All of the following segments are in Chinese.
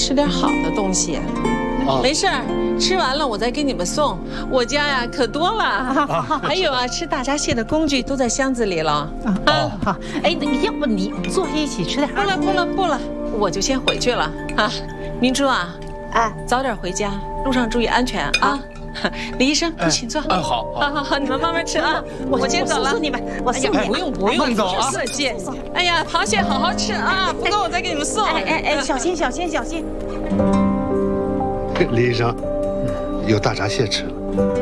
吃点好的东西。没事儿，吃完了我再给你们送。我家呀可多了，还有啊，吃大闸蟹的工具都在箱子里了。 好，哎，要不你坐下一起吃点？ 不了，我就先回去了啊。明珠啊，哎，早点回家，路上注意安全啊。李医生，你请坐。好，你们慢慢吃啊。我先走了。 送你们，我送你。 不用， 慢走啊。 客气。哎呀，螃蟹好好吃啊，不够我再给你们送。 哎，小心。 李医生，有大闸蟹吃了。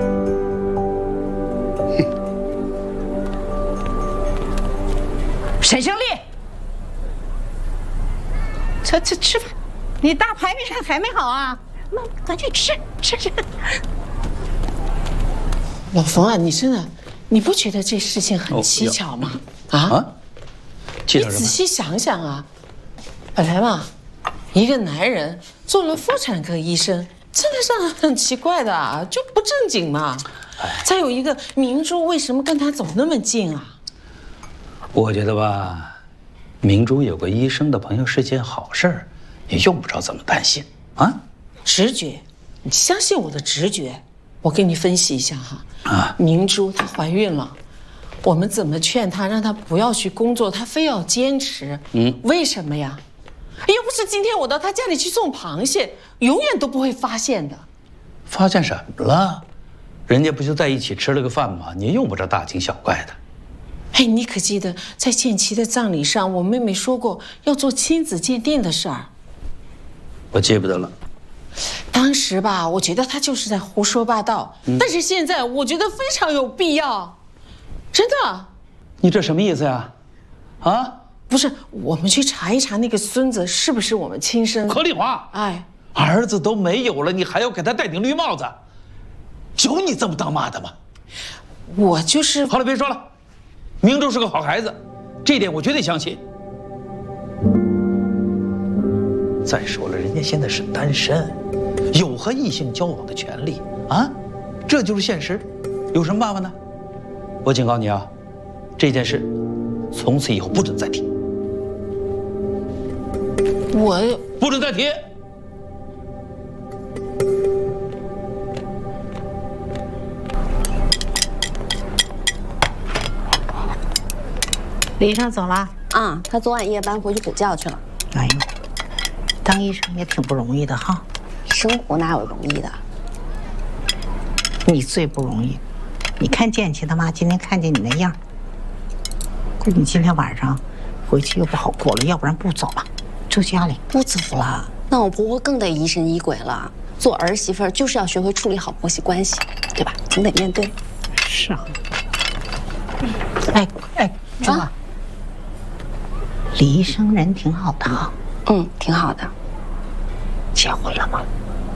沈胜利，吃饭，你大排面还没好啊？那赶紧吃。 老冯啊，你不觉得这事情很蹊跷吗？你仔细想想啊，本来嘛，一个男人做了妇产科医生，真的是很奇怪的啊，就不正经嘛。再有一个明珠为什么跟他走那么近啊？ 我觉得吧，明珠有个医生的朋友是件好事儿，你用不着这么担心啊。 直觉，你相信我的直觉。我给你分析一下哈。明珠她怀孕了，我们怎么劝她让她不要去工作，她非要坚持。为什么呀？要不是今天我到她家里去送螃蟹，永远都不会发现的。 发现什么了？人家不就在一起吃了个饭吗？你用不着大惊小怪的。 哎，你可记得在建奇的葬礼上，我妹妹说过要做亲子鉴定的事儿？ 我记不得了。 当时吧，我觉得她就是在胡说八道，但是现在我觉得非常有必要，真的。 你这什么意思呀？啊？ 不是，我们去查一查那个孙子是不是我们亲生。 何丽华， 哎， 儿子都没有了，你还要给他戴顶绿帽子？有你这么当妈的吗？ 我就是…… 好了，别说了。明珠是个好孩子，这一点我绝对相信。再说了，人家现在是单身，有和异性交往的权利啊，这就是现实，有什么办法呢？我警告你啊，这件事从此以后不准再提。 我不准再提。 李医生走了啊，他昨晚夜班回去补觉去了。 哎呦，当医生也挺不容易的哈。 生活哪有容易的？ 你最不容易。你看建奇他妈今天看见你那样，估计你今天晚上回去又不好过了，要不然不走了，住家里。 不走了，那我婆婆更得疑神疑鬼了。做儿媳妇儿就是要学会处理好婆媳关系，对吧？总得面对。 是啊。哎，珠啊，李医生人挺好的哈。 挺好的。 结婚了吗？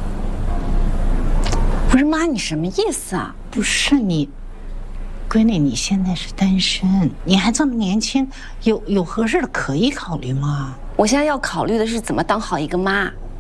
不是妈，你什么意思啊？ 不是你，闺女，你现在是单身，你还这么年轻，有合适的可以考虑吗？ 我现在要考虑的是怎么当好一个妈，